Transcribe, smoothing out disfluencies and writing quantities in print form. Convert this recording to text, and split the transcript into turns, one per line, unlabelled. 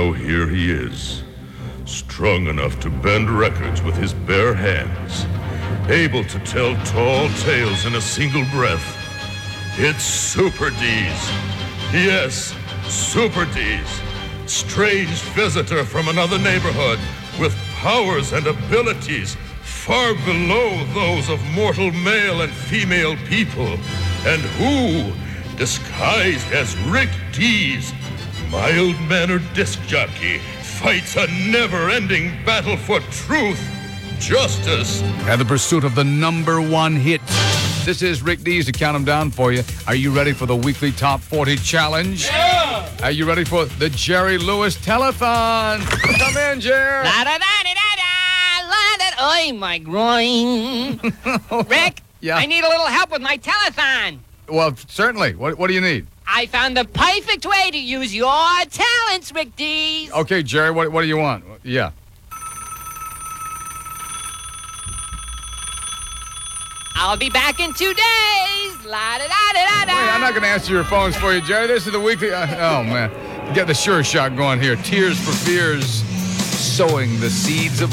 now here he is, strong enough to bend records with his bare hands, able to tell tall tales in a single breath. It's Super D's. Yes, Super D's. Strange visitor from another neighborhood with powers and abilities far below those of mortal male and female people, and who, disguised as Rick Dees, mild-mannered disc jockey, fights a never-ending battle for truth, justice,
and the pursuit of the #1 hit. This is Rick Dees to count them down for you. Are you ready for the weekly Top 40 challenge?
Yeah!
Are you ready for the Jerry Lewis Telethon? Come in, Jerry.
Oy, my groin. Rick,
Yeah?
I need a little help with my telethon.
Well, certainly. What do you need?
I found the perfect way to use your talents, Rick Dees.
Okay, Jerry, what do you want? Yeah.
I'll be back in 2 days. La-da-da-da-da-da.
Wait, I'm not going to answer your phones for you, Jerry. This is the weekly... oh, man. Get the Sure Shot going here. Tears for Fears. Sowing the seeds of